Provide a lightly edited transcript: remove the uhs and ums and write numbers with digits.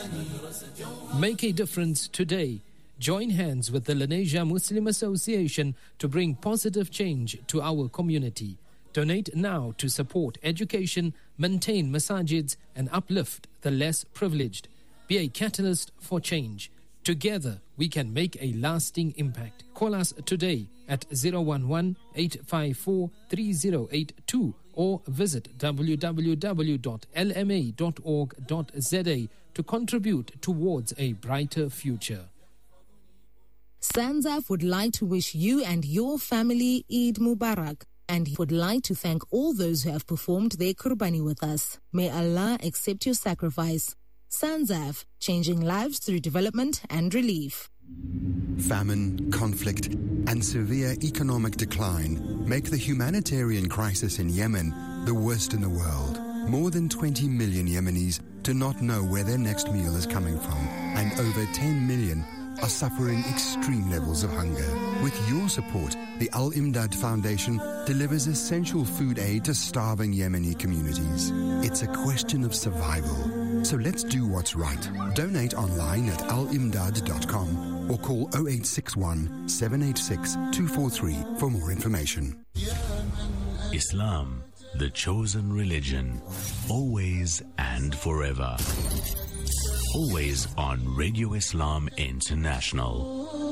Make a difference today. Join hands with the Lenasia Muslim Association to bring positive change to our community. Donate now to support education, maintain masajids and uplift the less privileged. Be a catalyst for change. Together, we can make a lasting impact. Call us today at 011-854-3082 or visit www.lma.org.za to contribute towards a brighter future. SANZAF would like to wish you and your family Eid Mubarak, and would like to thank all those who have performed their Qurbani with us. May Allah accept your sacrifice. SANZAF, changing lives through development and relief. Famine, conflict, and severe economic decline make the humanitarian crisis in Yemen the worst in the world. More than 20 million Yemenis do not know where their next meal is coming from, and over 10 million are suffering extreme levels of hunger. With your support, the Al-Imdad Foundation delivers essential food aid to starving Yemeni communities. It's a question of survival. So let's do what's right. Donate online at alimdad.com or call 0861 786 243 for more information. Islam, the chosen religion, always and forever. Always on Radio Islam International.